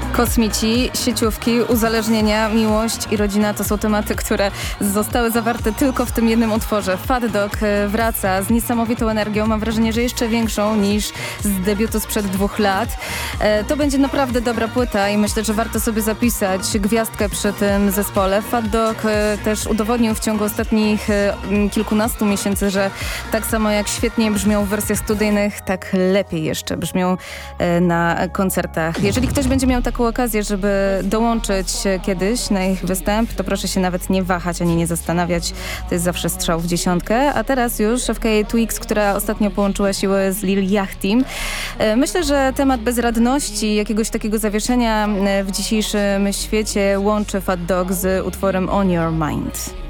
Kosmici, sieciówki, uzależnienia, miłość i rodzina to są tematy, które zostały zawarte tylko w tym jednym utworze. Fat Dog wraca z niesamowitą energią, mam wrażenie, że jeszcze większą niż z debiutu sprzed 2 lat. To będzie naprawdę dobra płyta i myślę, że warto sobie zapisać gwiazdkę przy tym zespole. Fat Dog też udowodnił w ciągu ostatnich kilkunastu miesięcy, że tak samo jak świetnie brzmią w wersjach studyjnych, tak lepiej jeszcze brzmią na koncertach. Jeżeli ktoś będzie miał taką okazję, żeby dołączyć kiedyś na ich występ, to proszę się nawet nie wahać ani nie zastanawiać. To jest zawsze strzał w dziesiątkę. A teraz już FKA Twigs, która ostatnio połączyła siły z Lil Yachtim. Myślę, że temat bezradności, jakiegoś takiego zawieszenia w dzisiejszym świecie łączy Fat Dog z utworem On Your Mind.